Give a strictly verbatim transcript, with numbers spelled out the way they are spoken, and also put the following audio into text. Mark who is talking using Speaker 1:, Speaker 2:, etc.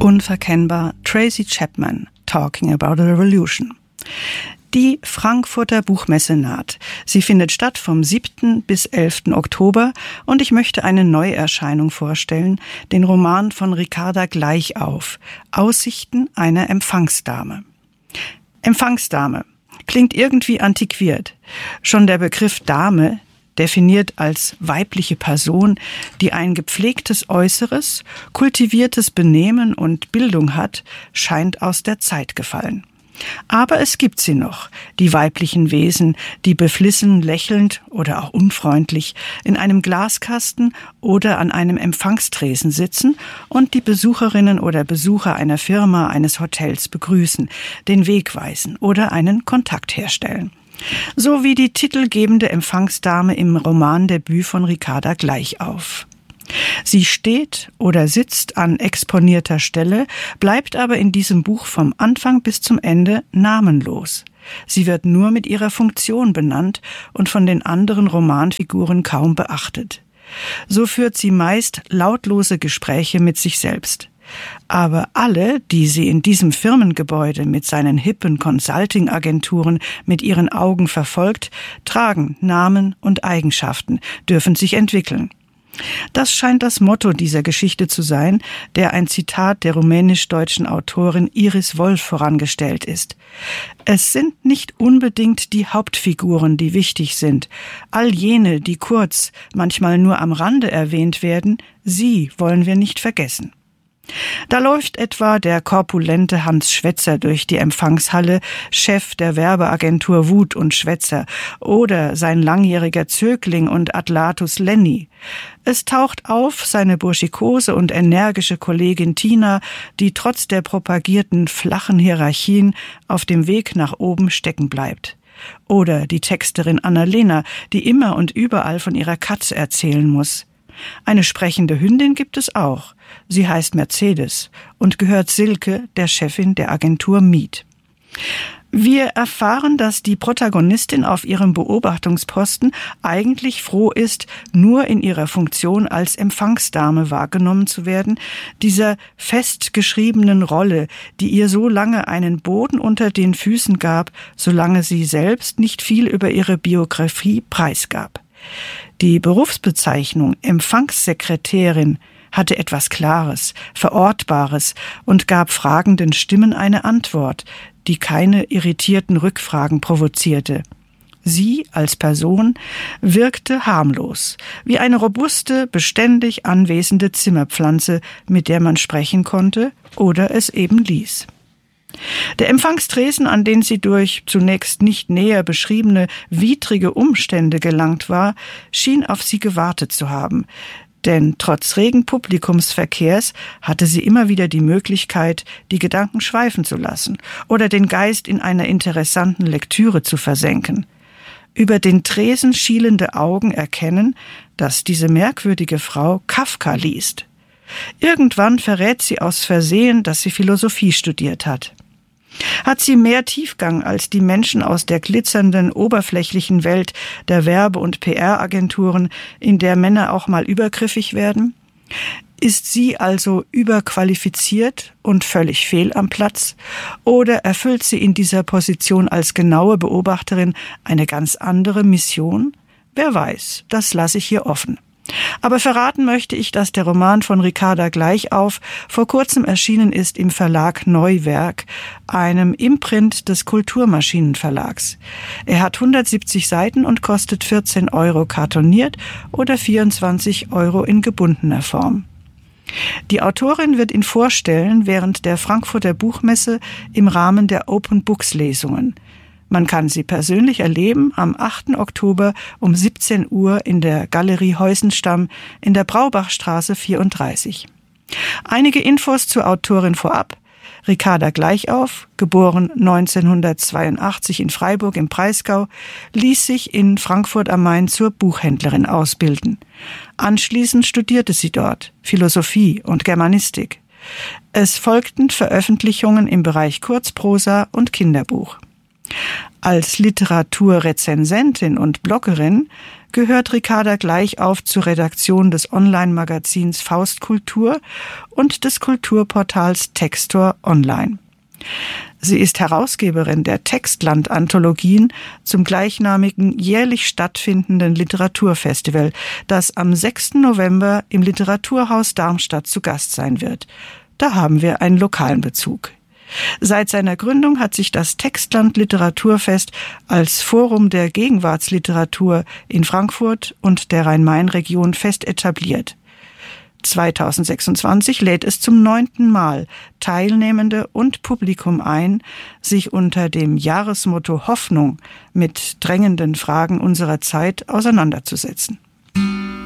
Speaker 1: Unverkennbar Tracy Chapman, Talking About a Revolution. Die Frankfurter Buchmesse naht. Sie findet statt vom siebten bis elften Oktober und ich möchte eine Neuerscheinung vorstellen, den Roman von Ricarda Gleichauf, Aussichten einer Empfangsdame. Empfangsdame klingt irgendwie antiquiert. Schon der Begriff Dame, definiert als weibliche Person, die ein gepflegtes Äußeres, kultiviertes Benehmen und Bildung hat, scheint aus der Zeit gefallen. Aber es gibt sie noch, die weiblichen Wesen, die beflissen, lächelnd oder auch unfreundlich in einem Glaskasten oder an einem Empfangstresen sitzen und die Besucherinnen oder Besucher einer Firma, eines Hotels begrüßen, den Weg weisen oder einen Kontakt herstellen. So wie die titelgebende Empfangsdame im Romandebüt von Ricarda Gleichauf. Sie steht oder sitzt an exponierter Stelle, bleibt aber in diesem Buch vom Anfang bis zum Ende namenlos. Sie wird nur mit ihrer Funktion benannt und von den anderen Romanfiguren kaum beachtet. So führt sie meist lautlose Gespräche mit sich selbst. Aber alle, die sie in diesem Firmengebäude mit seinen hippen Consulting-Agenturen mit ihren Augen verfolgt, tragen Namen und Eigenschaften, dürfen sich entwickeln. Das scheint das Motto dieser Geschichte zu sein, der ein Zitat der rumänisch-deutschen Autorin Iris Wolf vorangestellt ist. Es sind nicht unbedingt die Hauptfiguren, die wichtig sind. All jene, die kurz, manchmal nur am Rande erwähnt werden, sie wollen wir nicht vergessen. Da läuft etwa der korpulente Hans Schwetzer durch die Empfangshalle, Chef der Werbeagentur Wut und Schwetzer, oder sein langjähriger Zögling und Atlatus Lenny. Es taucht auf seine burschikose und energische Kollegin Tina, die trotz der propagierten flachen Hierarchien auf dem Weg nach oben stecken bleibt. Oder die Texterin Annalena, die immer und überall von ihrer Katze erzählen muss. Eine sprechende Hündin gibt es auch. Sie heißt Mercedes und gehört Silke, der Chefin der Agentur Miet. Wir erfahren, dass die Protagonistin auf ihrem Beobachtungsposten eigentlich froh ist, nur in ihrer Funktion als Empfangsdame wahrgenommen zu werden, dieser festgeschriebenen Rolle, die ihr so lange einen Boden unter den Füßen gab, solange sie selbst nicht viel über ihre Biografie preisgab. Die Berufsbezeichnung Empfangssekretärin hatte etwas Klares, Verortbares und gab fragenden Stimmen eine Antwort, die keine irritierten Rückfragen provozierte. Sie als Person wirkte harmlos, wie eine robuste, beständig anwesende Zimmerpflanze, mit der man sprechen konnte oder es eben ließ. Der Empfangstresen, an den sie durch zunächst nicht näher beschriebene widrige Umstände gelangt war, schien auf sie gewartet zu haben. Denn trotz regen Publikumsverkehrs hatte sie immer wieder die Möglichkeit, die Gedanken schweifen zu lassen oder den Geist in einer interessanten Lektüre zu versenken. Über den Tresen schielende Augen erkennen, dass diese merkwürdige Frau Kafka liest. Irgendwann verrät sie aus Versehen, dass sie Philosophie studiert hat. Hat sie mehr Tiefgang als die Menschen aus der glitzernden, oberflächlichen Welt der Werbe- und P R-Agenturen, in der Männer auch mal übergriffig werden? Ist sie also überqualifiziert und völlig fehl am Platz? Oder erfüllt sie in dieser Position als genaue Beobachterin eine ganz andere Mission? Wer weiß, das lasse ich hier offen. Aber verraten möchte ich, dass der Roman von Ricarda Gleichauf vor kurzem erschienen ist im Verlag Neuwerk, einem Imprint des Kulturmaschinenverlags. Er hat hundertsiebzig Seiten und kostet vierzehn Euro kartoniert oder vierundzwanzig Euro in gebundener Form. Die Autorin wird ihn vorstellen während der Frankfurter Buchmesse im Rahmen der Open Books Lesungen. Man kann sie persönlich erleben am achten Oktober um siebzehn Uhr in der Galerie Heusenstamm in der Braubachstraße vierunddreißig. Einige Infos zur Autorin vorab. Ricarda Gleichauf, geboren neunzehnhundertzweiundachtzig in Freiburg im Breisgau, ließ sich in Frankfurt am Main zur Buchhändlerin ausbilden. Anschließend studierte sie dort Philosophie und Germanistik. Es folgten Veröffentlichungen im Bereich Kurzprosa und Kinderbuch. Als Literaturrezensentin und Bloggerin gehört Ricarda Gleichauf zur Redaktion des Online-Magazins Faustkultur und des Kulturportals Textor Online. Sie ist Herausgeberin der Textland-Anthologien zum gleichnamigen jährlich stattfindenden Literaturfestival, das am sechsten November im Literaturhaus Darmstadt zu Gast sein wird. Da haben wir einen lokalen Bezug. Seit seiner Gründung hat sich das Textland Literaturfest als Forum der Gegenwartsliteratur in Frankfurt und der Rhein-Main-Region fest etabliert. zweitausendsechsundzwanzig lädt es zum neunten Mal Teilnehmende und Publikum ein, sich unter dem Jahresmotto Hoffnung mit drängenden Fragen unserer Zeit auseinanderzusetzen.